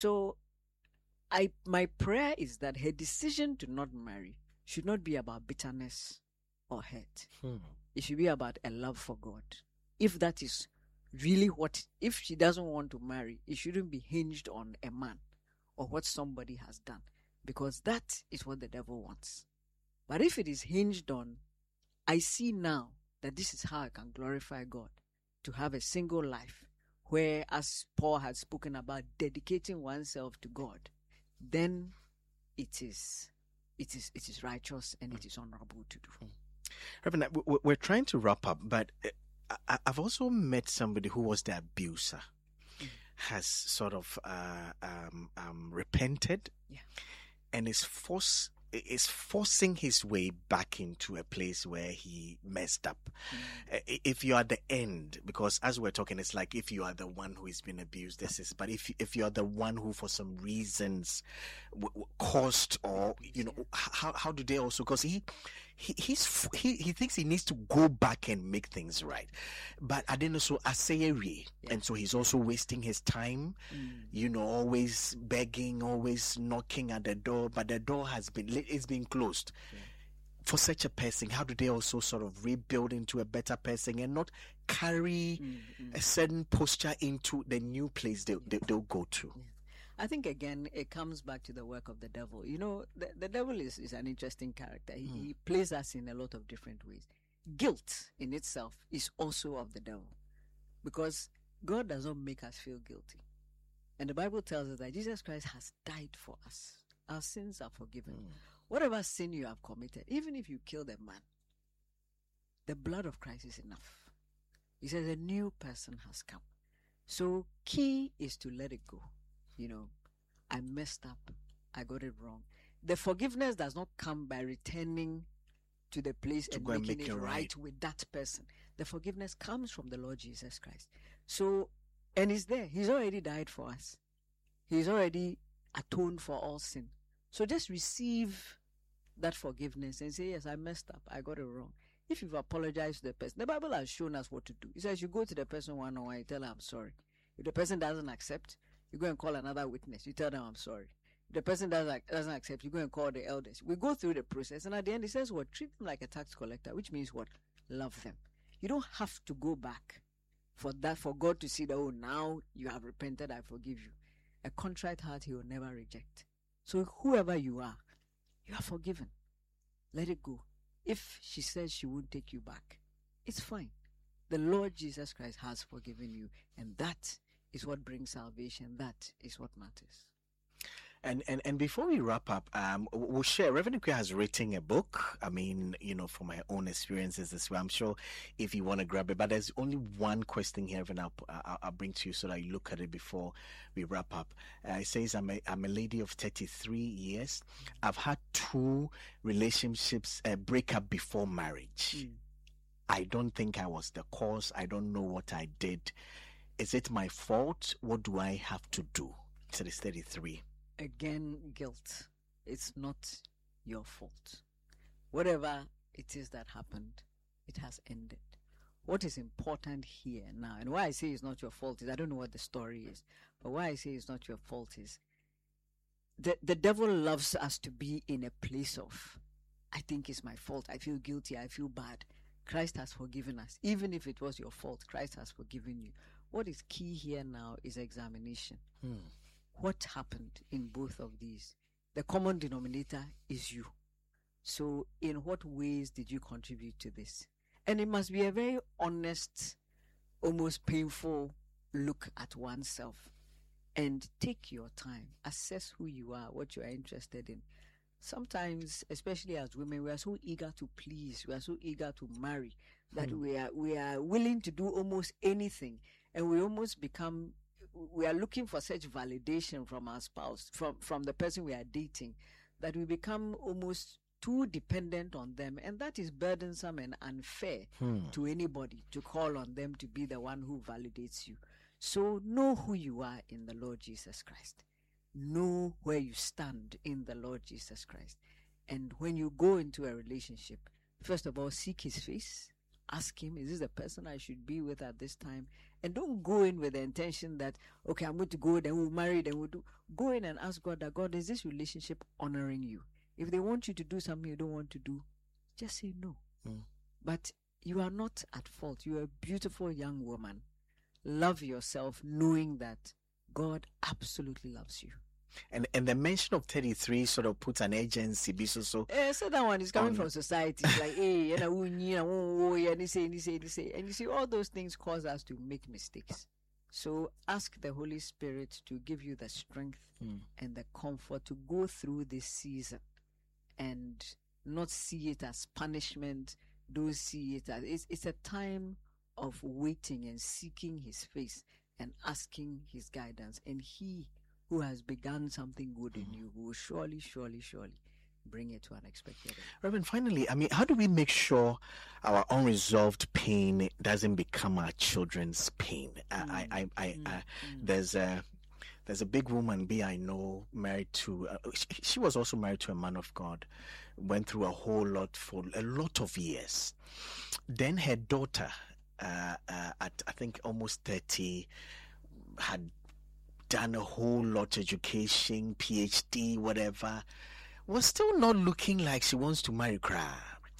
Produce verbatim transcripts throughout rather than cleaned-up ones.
So I my prayer is that her decision to not marry should not be about bitterness or hurt. Hmm. It should be about a love for God. If that is really what, if she doesn't want to marry, it shouldn't be hinged on a man or what somebody has done, because that is what the devil wants. But if it is hinged on, I see now that this is how I can glorify God, to have a single life where, as Paul had spoken about, dedicating oneself to God, then it is it is it is righteous and it is honorable to do. Reverend, we- we're trying to wrap up, but uh, I- I've also met somebody who was the abuser, Mm. has sort of uh, um, um, repented, Yeah. and is force is forcing his way back into a place where he messed up. Mm. Uh, If you are the end, because as we're talking, it's like if you are the one who has been abused, this is. But if if you are the one who, for some reasons, w- w- caused, or you know, Yeah. how how do they also? Because he he he's f- he he thinks he needs to go back and make things right, but I didn't so asayeri, Yeah. and so he's also wasting his time. Mm. You know, always begging, always knocking at the door, but the door has been it's been closed. Yeah. For such a person, how do they also sort of rebuild into a better person and not carry Mm, mm. a certain posture into the new place they, they, they'll go to? I think again it comes back to the work of the devil. You know, the, the devil is, is an interesting character. He, Mm. he plays us in a lot of different ways. Guilt in itself is also of the devil, because God does not make us feel guilty. And the Bible tells us that Jesus Christ has died for us. Our sins are forgiven. Mm. Whatever sin you have committed, even if you killed a man, the blood of Christ is enough. He says a new person has come. So key is to let it go. You know, I messed up. I got it wrong. The forgiveness does not come by returning to the place To and go and making make it it right. right. with that person. The forgiveness comes from the Lord Jesus Christ. So, and he's there. He's already died for us. He's already atoned for all sin. So just receive that forgiveness and say, yes, I messed up. I got it wrong. If you've apologized to the person, the Bible has shown us what to do. It says you go to the person one on one, you tell her, I'm sorry. If the person doesn't accept, you go and call another witness. You tell them, I'm sorry. If the person doesn't, doesn't accept, you go and call the elders. We go through the process. And at the end, it says what? Treat them like a tax collector, which means what? Love them. You don't have to go back for that, for God to see that, oh, now you have repented, I forgive you. A contrite heart he will never reject. So whoever you are, you are forgiven. Let it go. If she says she won't take you back, it's fine. The Lord Jesus Christ has forgiven you, and that is what brings salvation. That is what matters. And, and and before we wrap up, um, we'll share. Reverend Ikwe has written a book. I mean, you know, from my own experiences as well. I'm sure if you want to grab it, but there's only one question here, and I'll, I'll, I'll bring to you so that you look at it before we wrap up. Uh, it says, I'm a, I'm a lady of thirty-three years. I've had two relationships uh, break up before marriage. Mm. I don't think I was the cause. I don't know what I did. Is it my fault? What do I have to do? So it's thirty-three. Again, guilt. It's not your fault. Whatever it is that happened, it has ended. What is important here now, and why I say it's not your fault is, I don't know what the story is, but why I say it's not your fault is, the, the devil loves us to be in a place of, I think it's my fault, I feel guilty, I feel bad. Christ has forgiven us. Even if it was your fault, Christ has forgiven you. What is key here now is examination. Hmm. What happened in both of these? The common denominator is you. So in what ways did you contribute to this? And it must be a very honest, almost painful look at oneself. And take your time. Assess who you are, what you are interested in. Sometimes, especially as women, we are so eager to please, we are so eager to marry, that Hmm. we are we are willing to do almost anything, and we almost become, we are looking for such validation from our spouse, from from the person we are dating, that we become almost too dependent on them, and that is burdensome and unfair Hmm. to anybody to call on them to be the one who validates you. So know who you are in the Lord Jesus Christ. Know where you stand in the Lord Jesus Christ. And when you go into a relationship, first of all, seek his face, Ask him, is this the person I should be with at this time? And don't go in with the intention that, okay, I'm going to go, then we'll marry, then we'll do. Go in and ask God that, God, is this relationship honoring you? If they want you to do something you don't want to do, just say no. Mm. But you are not at fault. You are a beautiful young woman. Love yourself, knowing that God absolutely loves you. And and the mention of thirty-three sort of puts an agency. So, so, Eh, so that one is coming Um, from society. It's like, hey, you know, you know, and you say, and you say, and you say, and you see, all those things cause us to make mistakes. So ask the Holy Spirit to give you the strength Mm. and the comfort to go through this season, and not see it as punishment. Don't see it as it's, it's a time of waiting and seeking His face and asking His guidance. And He who has begun something good in you will surely, surely, surely bring it to an expected end. Reverend, finally, I mean, how do we make sure our unresolved pain doesn't become our children's pain? I, I, I, I, Mm, I mm. there's a there's a big woman, B I know, married to. Uh, she, she was also married to a man of God. Went through a whole lot for a lot of years. Then her daughter, uh, uh, at I think almost thirty, had done a whole lot, education, PhD, whatever, was still not looking like she wants to marry Crab.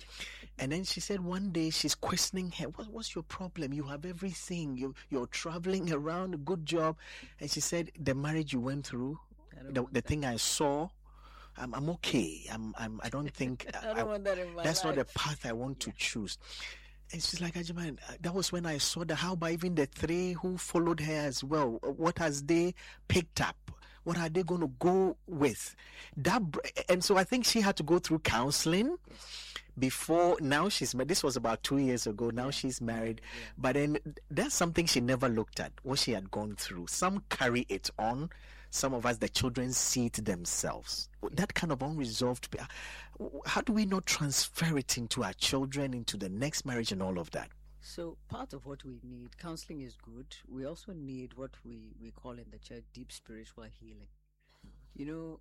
And then she said one day she's questioning her, what, what's your problem? You have everything. You, you're traveling around, a good job. And she said, the marriage you went through, I don't the, want the that. thing I saw, I'm, I'm okay. I'm, I'm, I don't think, I don't I- want that in my that's life. not the path I want to choose. And she's like, Ajiman, that was when I saw that. How about even the three who followed her as well? What has they picked up? What are they going to go with? That, br- and so I think she had to go through counseling before. Now she's married. This was about two years ago. Now Yeah. she's married. Yeah. But then that's something she never looked at, what she had gone through. Some carry it on. Some of us, the children, see it themselves. That kind of unresolved. pa- How do we not transfer it into our children, into the next marriage, and all of that? So part of what we need, counseling is good. We also need what we, we call in the church deep spiritual healing. You know,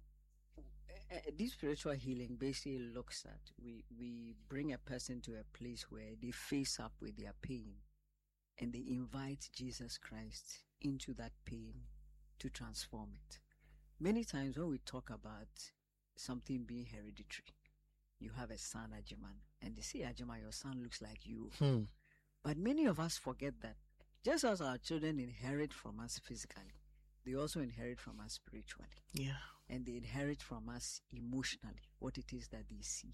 uh, uh, deep spiritual healing basically looks at, we, we bring a person to a place where they face up with their pain and they invite Jesus Christ into that pain to transform it. Many times when we talk about something being hereditary, you have a son, Ajiman, and they say, Ajiman, your son looks like you. Hmm. But many of us forget that just as our children inherit from us physically, they also inherit from us spiritually. Yeah. And they inherit from us emotionally what it is that they see.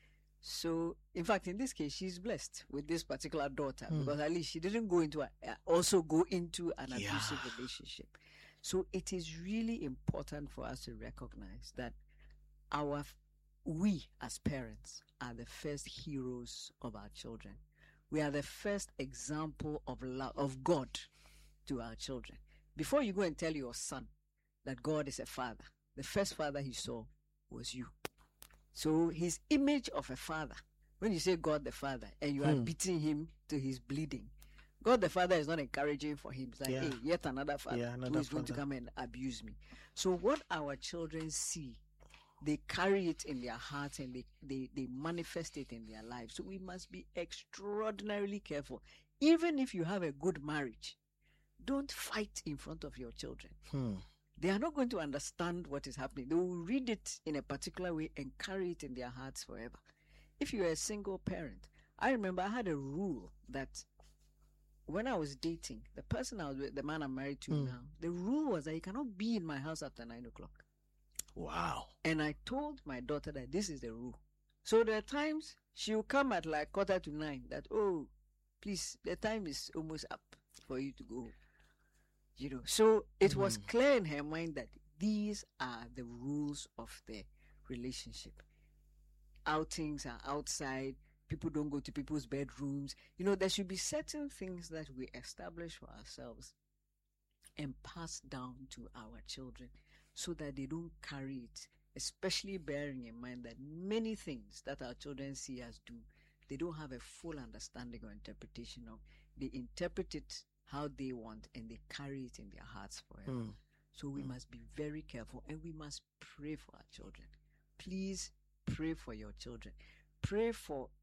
So, in fact, in this case, she's blessed with this particular daughter Hmm. because at least she didn't go into a, uh, also go into an Yeah. abusive relationship. So it is really important for us to recognize that our we as parents are the first heroes of our children. We are the first example of love of God to our children. Before you go and tell your son that God is a father, the first father he saw was you. So his image of a father, when you say God the Father and you are Hmm. beating him to his bleeding, God the Father is not encouraging for him. It's like, Yeah. hey, yet another father Yeah, who another is going to father. come and abuse me. So what our children see, they carry it in their hearts and they, they, they manifest it in their lives. So we must be extraordinarily careful. Even if you have a good marriage, don't fight in front of your children. Hmm. They are not going to understand what is happening. They will read it in a particular way and carry it in their hearts forever. If you're a single parent, I remember I had a rule that when I was dating, the person I was with, the man I'm married to Mm. now, the rule was that you cannot be in my house after nine o'clock. Wow. And I told my daughter that this is the rule. So there are times she will come at like quarter to nine that, oh, please, the time is almost up for you to go home. You know, so it was Mm. clear in her mind that these are the rules of the relationship. Outings are outside. People don't go to people's bedrooms. You know, there should be certain things that we establish for ourselves and pass down to our children so that they don't carry it, especially bearing in mind that many things that our children see us do, they don't have a full understanding or interpretation of. They interpret it how they want and they carry it in their hearts forever. Hmm. So we must be very careful and we must pray for our children. Please pray for your children. Pray for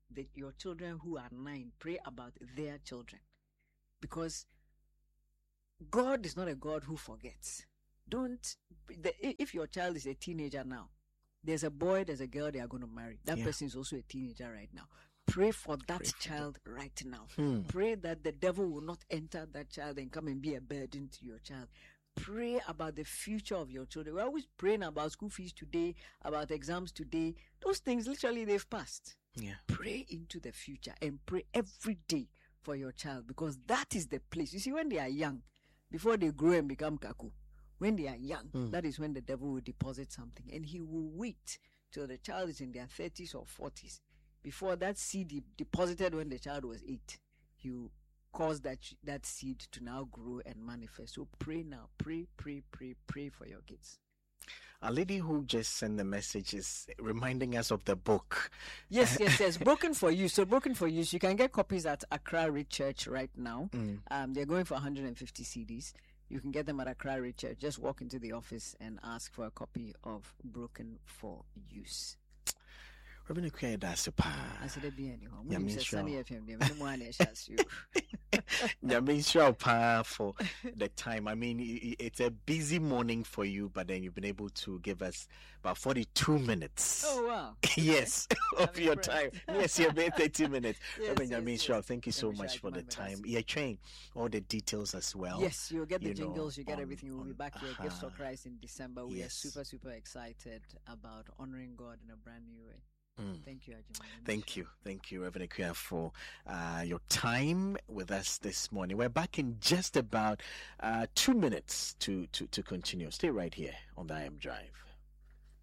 the, your children who are nine, pray about their children. Because God is not a God who forgets. Don't, the, if your child is a teenager now, there's a boy, there's a girl they are going to marry. That yeah. person is also a teenager right now. Pray for that Pray child for right now. Hmm. Pray that the devil will not enter that child and come and be a burden to your child. Pray about the future of your children. We're always praying about school fees today, about exams today. Those things, literally, they've passed. Yeah. Pray into the future and pray every day for your child, because that is the place. You see, when they are young, before they grow and become kaku, when they are young, mm. that is when the devil will deposit something, and he will wait till the child is in their thirties or forties. Before that seed he deposited when the child was eight, he will cause that that seed to now grow and manifest. So pray now. Pray, pray, pray, pray for your kids. A lady who just sent the message is reminding us of the book. Yes, yes, yes. Broken for Use. So Broken for Use, you can get copies at Accra Red Church right now. Mm. Um, they're going for one hundred fifty C Ds. You can get them at Accra Red Church. Just walk into the office and ask for a copy of Broken for Use. Reverend Kwea, that's a pa. I said, "There be anyone." Yeah, mean sure. You. Yeah, mean sure pa for the time. I mean, it's a busy morning for you, but then you've been able to give us about forty-two minutes. Oh wow! Yes, of your time. Yes, you've been thirty minutes. Yes, Reverend yes, Yamin yes. Thank you so much for the time. Yeah, train all the details as well. Yes, you'll get the you jingles, know, you get on, everything. We'll on, be back here, uh, Gifts of Christ in December. We yes. are super, super excited about honoring God in a brand new way. Mm. Thank you, Ajima. Thank you. Thank you, Reverend Kwea, for uh, your time with us this morning. We're back in just about uh, two minutes to, to, to continue. Stay right here on the I Am Drive.